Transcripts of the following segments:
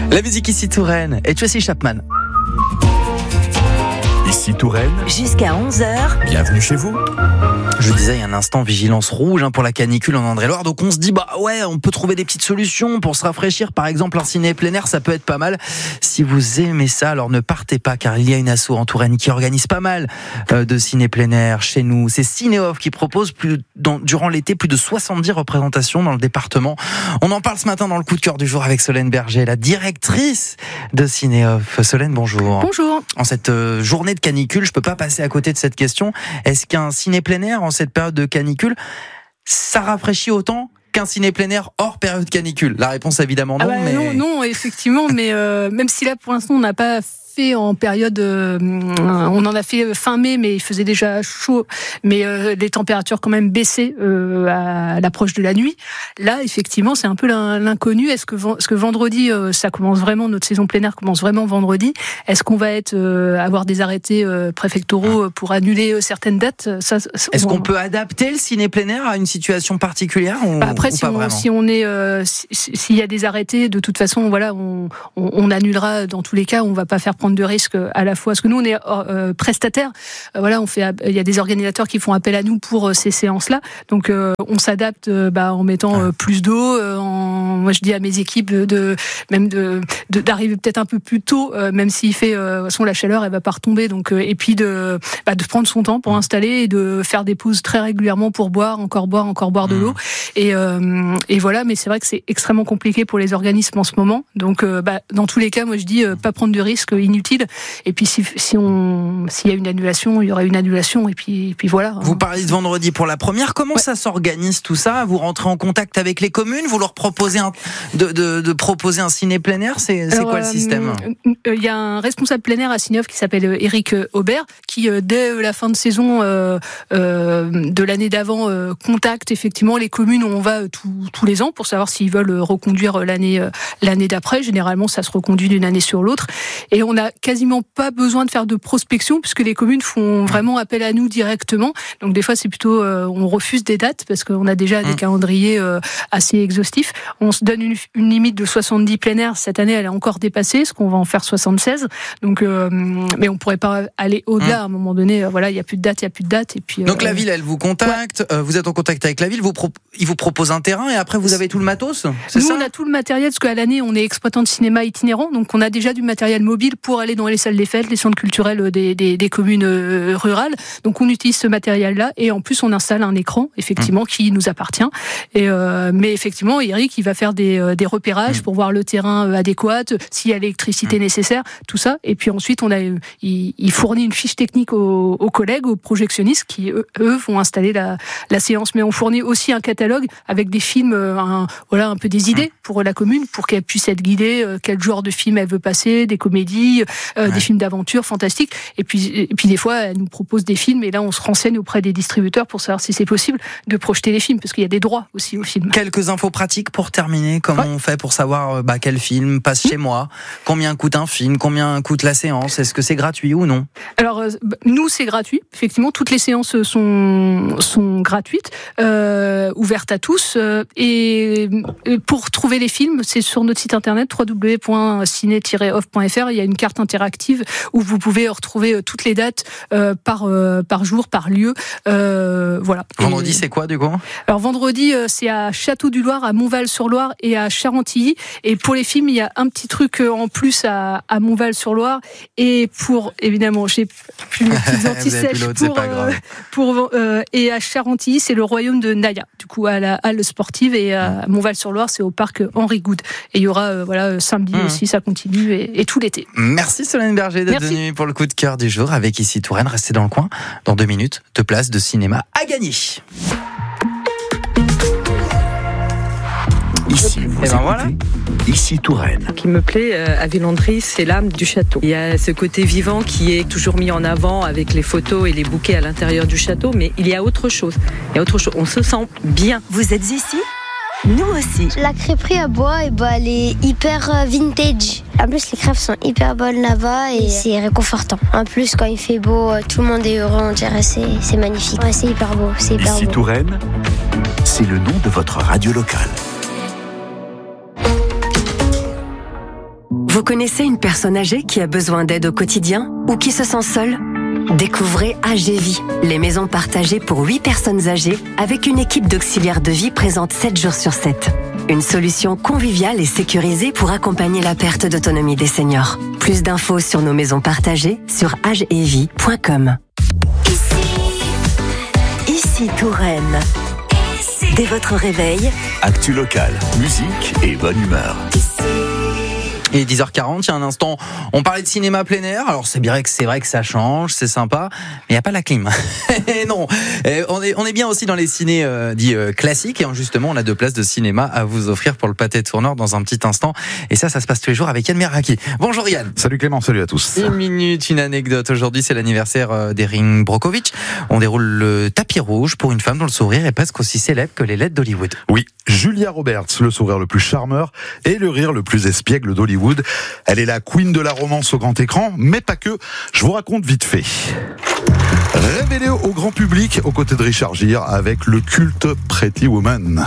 La musique ici Touraine et Tracy Chapman. Ici Touraine. Jusqu'à 11h. Bienvenue chez vous. Je vous disais il y a un instant, vigilance rouge pour la canicule en Indre-et-Loire. Donc on se dit, on peut trouver des petites solutions pour se rafraîchir. Par exemple, un ciné plein air, ça peut être pas mal. Si vous aimez ça, alors ne partez pas, car il y a une asso en Touraine qui organise pas mal de ciné plein air chez nous. C'est Cinéoff qui propose durant l'été plus de 70 représentations dans le département. On en parle ce matin dans le coup de cœur du jour avec Solène Berger, la directrice de Cinéoff. Solène, bonjour. Bonjour. En cette journée de canicule, je peux pas passer à côté de cette question. Est-ce qu'un ciné plein air en cette période de canicule, ça rafraîchit autant qu'un ciné plein air hors période canicule? La réponse évidemment non. Non, effectivement, mais même si là pour l'instant on n'a pas fait en période, on en a fait fin mai, mais il faisait déjà chaud, mais les températures quand même baissaient à l'approche de la nuit. Là, effectivement, c'est un peu l'inconnu. Est-ce que vendredi, ça commence vraiment, notre saison plein air commence vraiment vendredi? Est-ce qu'on va avoir des arrêtés préfectoraux pour annuler certaines dates? Est-ce qu'on peut adapter le ciné plein air à une situation particulière Après, s'il y a des arrêtés, de toute façon, voilà, on annulera dans tous les cas. On va pas faire prendre de risques à la fois, parce que nous on est prestataires. Il y a des organisateurs qui font appel à nous pour ces séances-là. Donc on s'adapte en mettant plus d'eau. Moi je dis à mes équipes d'arriver peut-être un peu plus tôt, même s'il fait, de toute façon la chaleur elle va pas retomber. Donc et puis de prendre son temps pour installer et de faire des pauses très régulièrement pour boire de l'eau. Et voilà, mais c'est vrai que c'est extrêmement compliqué pour les organismes en ce moment. Donc dans tous les cas, moi je dis pas prendre de risques inutile. Et puis s'il y a une annulation, il y aura une annulation. Et puis voilà. Vous parlez de vendredi pour la première. Comment ça s'organise tout ça? Vous rentrez en contact avec les communes? Vous leur proposez de proposer un ciné plein air? C'est quoi le système? Il y a un responsable plein air à Cinéoff qui s'appelle Eric Aubert, qui dès la fin de saison de l'année d'avant contacte effectivement les communes où on va tous les ans pour savoir s'ils veulent reconduire l'année d'après. Généralement, ça se reconduit d'une année sur l'autre. Et on n'a quasiment pas besoin de faire de prospection puisque les communes font vraiment appel à nous directement. Donc des fois, c'est plutôt on refuse des dates parce qu'on a déjà des calendriers assez exhaustifs. On se donne une limite de 70 plein air. Cette année, elle est encore dépassée, parce qu'on va en faire 76. Donc, mais on pourrait pas aller au-delà. À un moment donné, il y a plus de date. Et puis donc la ville, elle vous contacte. Vous êtes en contact avec la ville. Ils vous proposent un terrain et après vous avez tout le matos. Nous, on a tout le matériel parce qu'à l'année, on est exploitant de cinéma itinérant. Donc on a déjà du matériel mobile pour aller dans les salles des fêtes, les centres culturels des communes rurales. Donc on utilise ce matériel-là et en plus on installe un écran effectivement qui nous appartient. Mais effectivement, Eric, il va faire des repérages pour voir le terrain adéquat, s'il y a l'électricité nécessaire, tout ça. Et puis ensuite, il fournit une fiche technique aux collègues, aux projectionnistes qui eux vont installer la séance. Mais on fournit aussi un catalogue avec des films, un peu des idées pour la commune, pour qu'elle puisse être guidée, quel genre de film elle veut passer, des comédies, des films d'aventure fantastiques. Et puis des fois, elle nous propose des films et là, on se renseigne auprès des distributeurs pour savoir si c'est possible de projeter les films, parce qu'il y a des droits aussi aux films. Quelques infos pratiques pour terminer. Comment on fait pour savoir quel film passe chez moi? Combien coûte un film? Combien coûte la séance? Est-ce que c'est gratuit ou non? Alors, nous, c'est gratuit. Effectivement, toutes les séances sont gratuites, ouvertes à tous. Et pour trouver les films, c'est sur notre site internet www.ciné-off.fr. Il y a une carte interactive où vous pouvez retrouver toutes les dates par jour, par lieu. Voilà. Vendredi, c'est quoi du coup? Alors vendredi, c'est à Château-du-Loir, à Montval-sur-Loire et à Charentilly. Et pour les films, il y a un petit truc en plus à Montval-sur-Loire. Et pour, évidemment, j'ai plus mes petites antisèches et à Charentilly, c'est le royaume de Naya. Du coup, à la halle sportive, et à Montval-sur-Loire, c'est au parc Henri Goud. Et il y aura, samedi aussi, ça continue et tout l'été. Merci Solène Berger d'être venue pour le coup de cœur du jour avec Ici Touraine. Restez dans le coin. Dans 2 minutes, 2 places de cinéma à gagner. Ici, vous écoutez voilà. Ici Touraine. Ce qui me plaît à Villandry, c'est l'âme du château. Il y a ce côté vivant qui est toujours mis en avant avec les photos et les bouquets à l'intérieur du château, mais il y a autre chose. On se sent bien. Vous êtes ici? Nous aussi. La crêperie à bois, elle est hyper vintage. En plus, les crêpes sont hyper bonnes là-bas et c'est réconfortant. En plus, quand il fait beau, tout le monde est heureux, on dirait c'est magnifique. Ouais, c'est hyper beau, c'est hyper Ici beau. Touraine, c'est le nom de votre radio locale. Vous connaissez une personne âgée qui a besoin d'aide au quotidien ou qui se sent seule ? Découvrez AGVie, les maisons partagées pour 8 personnes âgées avec une équipe d'auxiliaires de vie présente 7 jours sur 7. Une solution conviviale et sécurisée pour accompagner la perte d'autonomie des seniors. Plus d'infos sur nos maisons partagées sur agevie.com. Ici Touraine. Dès votre réveil, Actu locale, musique et bonne humeur. Et 10h40, il y a un instant, on parlait de cinéma plein air. Alors c'est vrai que ça change, c'est sympa, mais il n'y a pas la clim. Et non, on est bien aussi dans les cinés dits classiques. Et justement, on a 2 places de cinéma à vous offrir pour le Pâté Tourneur dans un petit instant. Et ça se passe tous les jours avec Yann Meraki. Bonjour Yann. Salut Clément, salut à tous. Une minute, une anecdote. Aujourd'hui, c'est l'anniversaire d'Erin Brockovich. On déroule le tapis rouge pour une femme dont le sourire est presque aussi célèbre que les lettres d'Hollywood. Oui, Julia Roberts, le sourire le plus charmeur et le rire le plus espiègle d'Hollywood. Elle est la queen de la romance au grand écran, mais pas que. Je vous raconte vite fait. Révélée au grand public aux côtés de Richard Gere avec le culte Pretty Woman.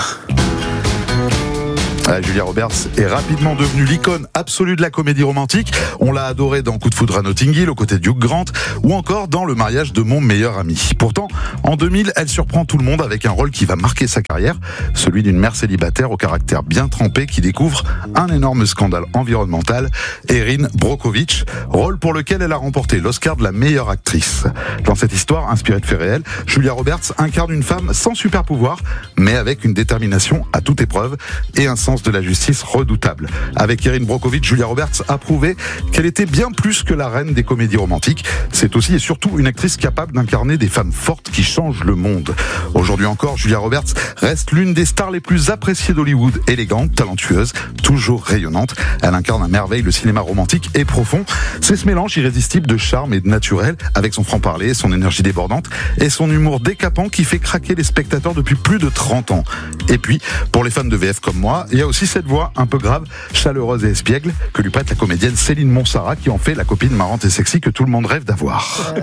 Julia Roberts est rapidement devenue l'icône absolue de la comédie romantique. On l'a adorée dans Coup de foudre à Notting Hill aux côtés de Hugh Grant ou encore dans Le mariage de mon meilleur ami. Pourtant, en 2000, elle surprend tout le monde avec un rôle qui va marquer sa carrière, celui d'une mère célibataire au caractère bien trempé qui découvre un énorme scandale environnemental, Erin Brockovich, rôle pour lequel elle a remporté l'Oscar de la meilleure actrice. Dans cette histoire inspirée de faits réels, Julia Roberts incarne une femme sans super pouvoir, mais avec une détermination à toute épreuve et un sens de la justice redoutable. Avec Erin Brockovich, Julia Roberts a prouvé qu'elle était bien plus que la reine des comédies romantiques. C'est aussi et surtout une actrice capable d'incarner des femmes fortes qui changent le monde. Aujourd'hui encore, Julia Roberts reste l'une des stars les plus appréciées d'Hollywood, élégante, talentueuse, toujours rayonnante. Elle incarne à merveille le cinéma romantique et profond. C'est ce mélange irrésistible de charme et de naturel, avec son franc-parler, son énergie débordante et son humour décapant qui fait craquer les spectateurs depuis plus de 30 ans. Et puis, pour les fans de VF comme moi, il y a aussi cette voix un peu grave, chaleureuse et espiègle que lui prête la comédienne Céline Monsara qui en fait la copine marrante et sexy que tout le monde rêve d'avoir.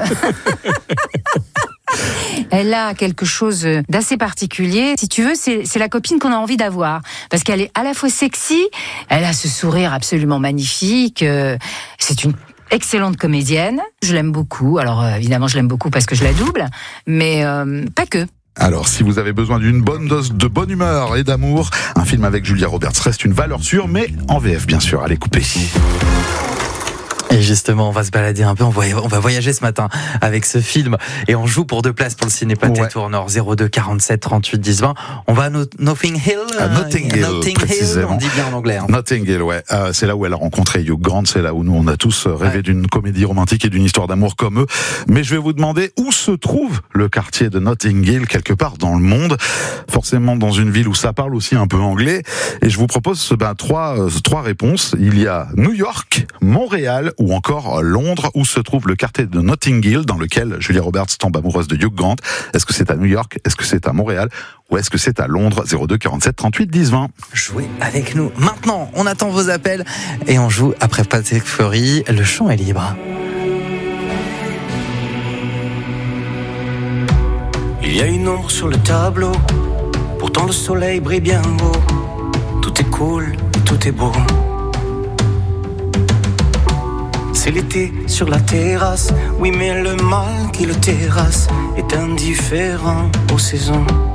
Elle a quelque chose d'assez particulier. Si tu veux, c'est la copine qu'on a envie d'avoir. Parce qu'elle est à la fois sexy, elle a ce sourire absolument magnifique, c'est une excellente comédienne. Je l'aime beaucoup. Alors évidemment, je l'aime beaucoup parce que je la double, mais pas que. Alors, si vous avez besoin d'une bonne dose de bonne humeur et d'amour, un film avec Julia Roberts reste une valeur sûre, mais en VF, bien sûr, allez couper. Et justement, on va se balader un peu, on va voyager ce matin avec ce film et on joue pour 2 places pour le ciné Pâté Tourneur 02 47 38 10 20. On va à Notting Hill. Notting Hill, on dit bien en anglais. Notting Hill, ouais. C'est là où elle a rencontré Hugh Grant, c'est là où nous on a tous rêvé d'une comédie romantique et d'une histoire d'amour comme eux. Mais je vais vous demander où se trouve le quartier de Notting Hill, quelque part dans le monde, forcément dans une ville où ça parle aussi un peu anglais. Et je vous propose trois réponses. Il y a New York, Montréal ou encore Londres, où se trouve le quartier de Notting Hill, dans lequel Julia Roberts tombe amoureuse de Hugh Grant. Est-ce que c'est à New York? Est-ce que c'est à Montréal? Ou est-ce que c'est à Londres? 02 47 38 10 20. Jouez avec nous. Maintenant, on attend vos appels et on joue après Patrick Fiori. Le champ est libre. Il y a une ombre sur le tableau, pourtant le soleil brille bien haut. Tout est cool et tout est beau. C'est l'été sur la terrasse, oui mais le mal qui le terrasse est indifférent aux saisons.